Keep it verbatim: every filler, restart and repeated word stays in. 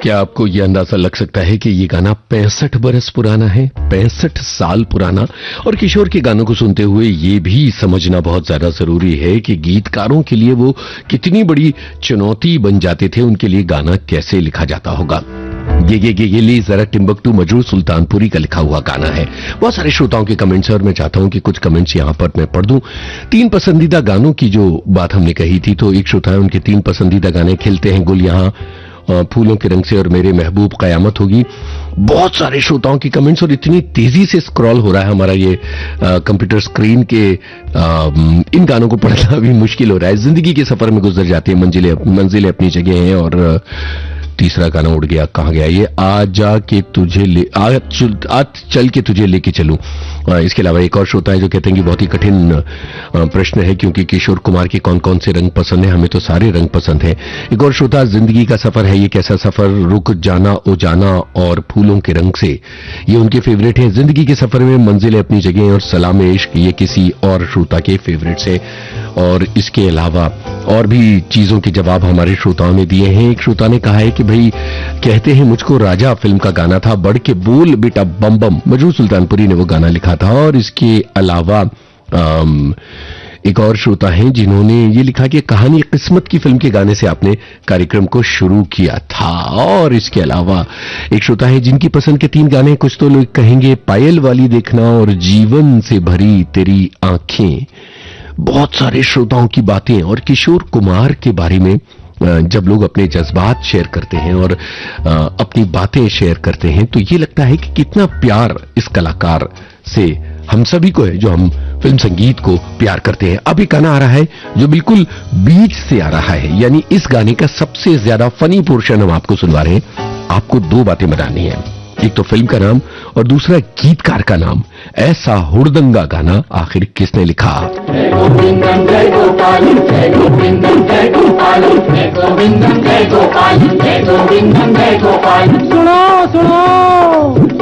क्या आपको यह अंदाजा लग सकता है कि ये गाना पैंसठ बरस पुराना है, पैंसठ साल पुराना? और किशोर के गानों को सुनते हुए ये भी समझना बहुत ज्यादा जरूरी है कि गीतकारों के लिए वो कितनी बड़ी चुनौती बन जाते थे, उनके लिए गाना कैसे लिखा जाता होगा। ये ये ये ये ली जरा टिम्बकटू मजरूर सुल्तानपुरी का लिखा हुआ गाना है। बहुत सारे श्रोताओं के कमेंट्स हैं और मैं चाहता हूं कि कुछ कमेंट्स यहां पर मैं पढ़ दूं। तीन पसंदीदा गानों की जो बात हमने कही थी, तो एक श्रोता है, उनके तीन पसंदीदा गाने खिलते हैं गुल यहां, फूलों के रंग से और मेरे महबूब कयामत होगी। बहुत सारे श्रोताओं की कमेंट्स और इतनी तेजी से स्क्रॉल हो रहा है हमारा ये कंप्यूटर स्क्रीन के आ, इन गानों को पढ़ना भी मुश्किल हो रहा है। जिंदगी के सफर में गुजर जाती है मंजिलें मंजिलें अपनी जगह हैं। और तीसरा गाना उड़ गया, कहां गया ये, आ जा के तुझे ले आज चल, आज चल के तुझे लेके चलूं। इसके अलावा एक और श्रोता है जो कहते हैं कि बहुत ही कठिन प्रश्न है क्योंकि किशोर कुमार के कौन कौन से रंग पसंद है, हमें तो सारे रंग पसंद है। एक और श्रोता, जिंदगी का सफर है ये कैसा सफर, रुक जाना ओ जाना और फूलों के रंग से, ये उनके फेवरेट हैं। जिंदगी के सफर में मंजिलें अपनी जगह और सलाम इश्क ये किसी और श्रोता के फेवरेट्स है। और इसके अलावा और भी चीजों के जवाब हमारे श्रोताओं ने दिए हैं। एक श्रोता ने कहा है कि भाई कहते हैं मुझको राजा फिल्म का गाना था, बढ़ के बोल बेटा बम बम, मजरूर सुल्तानपुरी ने वो गाना लिखा था। और इसके अलावा आम, एक और श्रोता हैं जिन्होंने ये लिखा कि कहानी किस्मत की फिल्म के गाने से आपने कार्यक्रम को शुरू किया था। और इसके अलावा एक श्रोता है जिनकी पसंद के तीन गाने, कुछ तो लोग कहेंगे पायल वाली देखना और जीवन से भरी तेरी आंखें। बहुत सारे श्रोताओं की बातें और किशोर कुमार के बारे में जब लोग अपने जज्बात शेयर करते हैं और अपनी बातें शेयर करते हैं तो ये लगता है कि कितना प्यार इस कलाकार से हम सभी को है जो हम फिल्म संगीत को प्यार करते हैं। अब एक गाना आ रहा है जो बिल्कुल बीच से आ रहा है, यानी इस गाने का सबसे ज्यादा फनी पोर्शन हम आपको सुनवा रहे हैं। आपको दो बातें बतानी है, एक तो फिल्म का नाम और दूसरा गीतकार का नाम। ऐसा हुड़दंगा गाना आखिर किसने लिखा? जय गोविंदम जय गोपाल, जय गोविंदम जय गोपाल, जय गोविंदम जय गोपाल, जय गोविंदम जय गोपाल। सुनो सुनो